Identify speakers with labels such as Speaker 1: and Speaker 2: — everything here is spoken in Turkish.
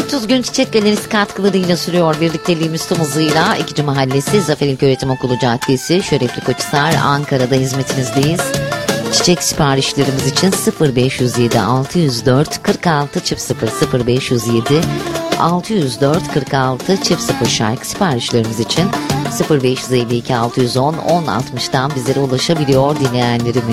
Speaker 1: 30 gün Çiçek Galerisi katkılarıyla sürüyor birlikteliğimiz tüm hızıyla. 2. Mahallesi Zafer İlköğretim Okulu Caddesi, Şerefli Koçhisar, Ankara'da hizmetinizdeyiz. Çiçek siparişlerimiz için 0507 604 46 0 0507 604 46 0 şarkı siparişlerimiz için 0552 610 1060'dan bizlere ulaşabiliyor dinleyenlerimiz.